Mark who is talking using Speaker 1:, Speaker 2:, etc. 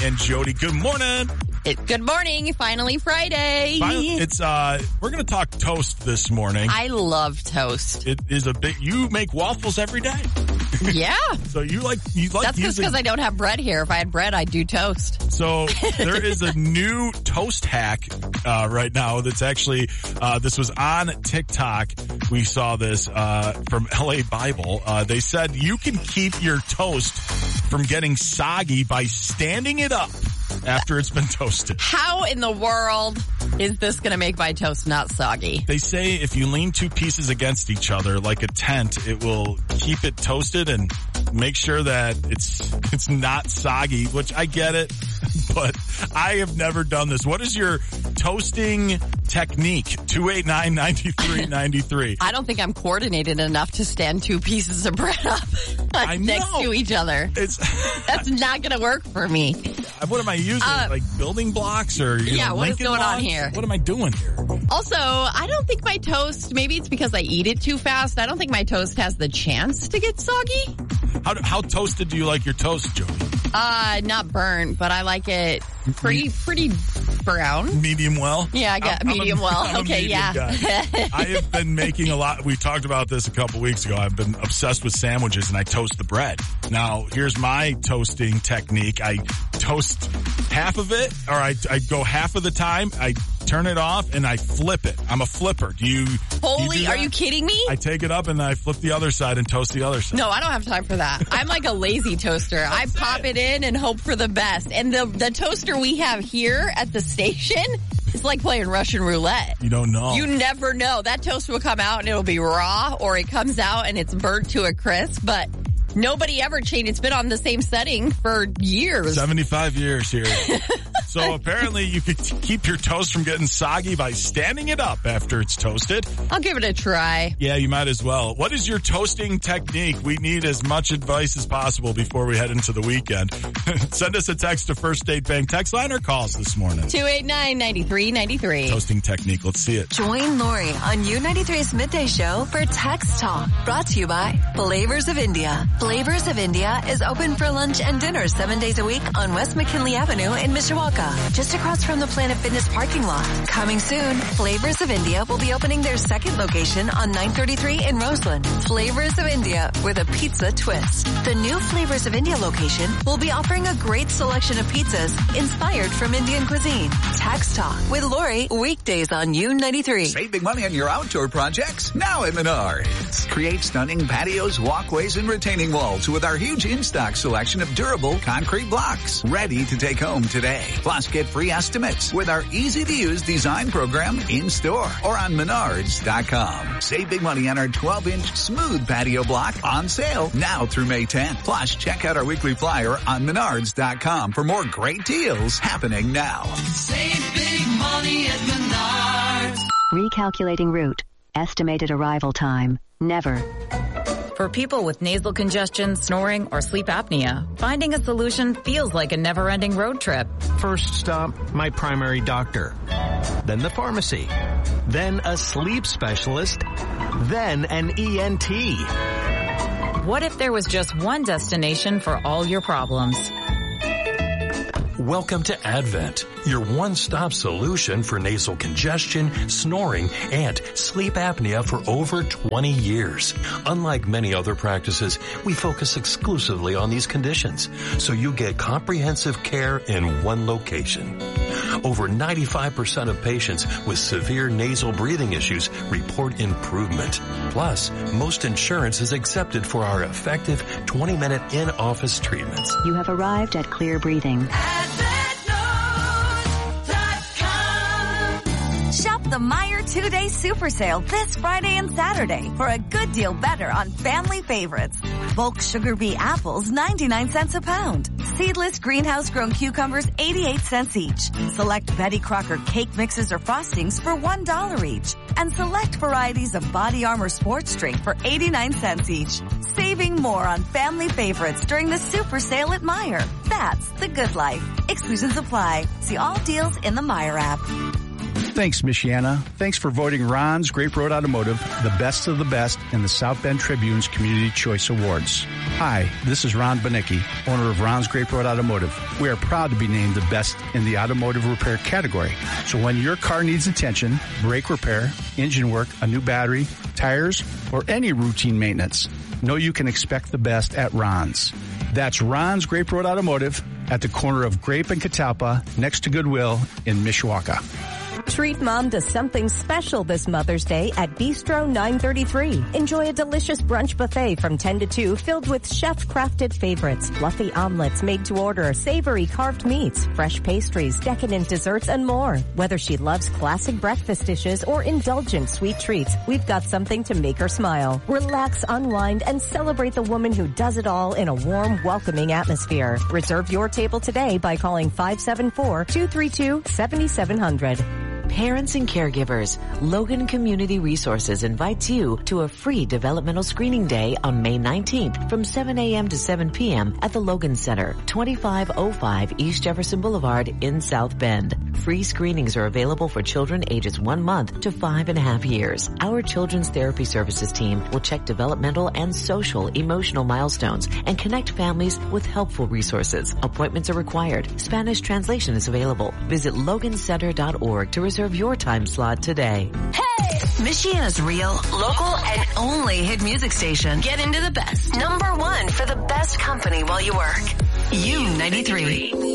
Speaker 1: and Jody. Good morning.
Speaker 2: Good morning. Finally Friday.
Speaker 1: We're going to talk toast this morning.
Speaker 2: I love toast.
Speaker 1: It is you make waffles every day.
Speaker 2: Yeah.
Speaker 1: So you like
Speaker 2: That's just because I don't have bread here. If I had bread, I'd do toast.
Speaker 1: So there is a new toast hack right now that's actually, this was on TikTok. We saw this from LA Bible. They said you can keep your toast from getting soggy by standing it up after it's been toasted.
Speaker 2: How in the world is this going to make my toast not soggy?
Speaker 1: They say if you lean two pieces against each other like a tent, it will keep it toasted and make sure that it's not soggy, which I get it, but I have never done this. What is your toasting technique? 289-9393.
Speaker 2: I don't think I'm coordinated enough to stand two pieces of bread up next to each other. That's not going to work for me.
Speaker 1: What am I using? Like building blocks or
Speaker 2: what is going on here?
Speaker 1: What am I doing here?
Speaker 2: Also, I don't think my toast, maybe it's because I eat it too fast, I don't think my toast has the chance to get soggy.
Speaker 1: How toasted do you like your toast, Jody?
Speaker 2: Not burnt, but I like it pretty brown.
Speaker 1: Medium well?
Speaker 2: Yeah, I got medium well. Okay, yeah.
Speaker 1: I have been making a lot. We talked about this a couple weeks ago. I've been obsessed with sandwiches and I toast the bread. Now, here's my toasting technique. I toast half of it, or I go half of the time. I turn it off and I flip it. I'm a flipper.
Speaker 2: Are you kidding me?
Speaker 1: I take it up and I flip the other side and toast the other side.
Speaker 2: No, I don't have time for that. I'm like a lazy toaster. I pop it in and hope for the best. And the toaster we have here at the station is like playing Russian roulette.
Speaker 1: You don't know.
Speaker 2: You never know. That toast will come out and it'll be raw, or it comes out and it's burnt to a crisp, but nobody ever changed. It's been on the same setting for years.
Speaker 1: 75 years here. So apparently you could keep your toast from getting soggy by standing it up after it's toasted.
Speaker 2: I'll give it a try.
Speaker 1: Yeah, you might as well. What is your toasting technique? We need as much advice as possible before we head into the weekend. Send us a text to First State Bank text line or call us this morning.
Speaker 2: 289-9393.
Speaker 1: Toasting technique. Let's see it.
Speaker 3: Join Lori on U93's Midday Show for Text Talk. Brought to you by Flavors of India. Flavors of India is open for lunch and dinner 7 days a week on West McKinley Avenue in Mishawaka, just across from the Planet Fitness parking lot. Coming soon, Flavors of India will be opening their second location on 933 in Roseland. Flavors of India with a pizza twist. The new Flavors of India location will be offering a great selection of pizzas inspired from Indian cuisine. Text Talk with Lori, weekdays on U93.
Speaker 4: Save big money on your outdoor projects now at Menards. Create stunning patios, walkways, and retaining walls with our huge in-stock selection of durable concrete blocks ready to take home today. Plus, get free estimates with our easy-to-use design program in-store or on Menards.com. Save big money on our 12-inch smooth patio block on sale now through May 10th. Plus, check out our weekly flyer on Menards.com for more great deals happening now.
Speaker 5: Save big money at Menards.
Speaker 6: Recalculating route. Estimated arrival time. Never.
Speaker 7: For people with nasal congestion, snoring, or sleep apnea, finding a solution feels like a never-ending road trip.
Speaker 8: First stop, my primary doctor. Then the pharmacy. Then a sleep specialist. Then an ENT.
Speaker 7: What if there was just one destination for all your problems?
Speaker 9: Welcome to Advent, your one-stop solution for nasal congestion, snoring, and sleep apnea for over 20 years. Unlike many other practices, we focus exclusively on these conditions, so you get comprehensive care in one location. Over 95% of patients with severe nasal breathing issues report improvement. Plus, most insurance is accepted for our effective 20-minute in-office treatments.
Speaker 6: You have arrived at Clear Breathing.
Speaker 3: Shop the Meijer 2-Day Super Sale this Friday and Saturday for a good deal better on family favorites. Bulk sugar bee apples, 99 cents a pound. Seedless greenhouse-grown cucumbers, 88 cents each. Select Betty Crocker cake mixes or frostings for $1 each. And select varieties of Body Armor sports drink for 89 cents each. Saving more on family favorites during the Super Sale at Meijer. That's the good life. Exclusions apply. See all deals in the Meijer app.
Speaker 10: Thanks, Michiana. Thanks for voting Ron's Grape Road Automotive the best of the best in the South Bend Tribune's Community Choice Awards. Hi, this is Ron Banicki, owner of Ron's Grape Road Automotive. We are proud to be named the best in the automotive repair category. So when your car needs attention, brake repair, engine work, a new battery, tires, or any routine maintenance, know you can expect the best at Ron's. That's Ron's Grape Road Automotive at the corner of Grape and Catalpa next to Goodwill in Mishawaka.
Speaker 11: Treat Mom to something special this Mother's Day at Bistro 933. Enjoy a delicious brunch buffet from 10 to 2 filled with chef-crafted favorites, fluffy omelets made to order, savory carved meats, fresh pastries, decadent desserts, and more. Whether she loves classic breakfast dishes or indulgent sweet treats, we've got something to make her smile. Relax, unwind, and celebrate the woman who does it all in a warm, welcoming atmosphere. Reserve your table today by calling 574-232-7700.
Speaker 12: Parents and caregivers, Logan Community Resources invites you to a free developmental screening day on May 19th from 7 a.m. to 7 p.m. at the Logan Center, 2505 East Jefferson Boulevard in South Bend. Free screenings are available for children ages 1 month to 5.5 years. Our Children's Therapy Services team will check developmental and social emotional milestones and connect families with helpful resources. Appointments are required. Spanish translation is available. Visit logancenter.org to reserve your time slot today.
Speaker 3: Hey! Michiana's real, local, and only hit music station. Get into the best. #1 for the best company while you work. U93.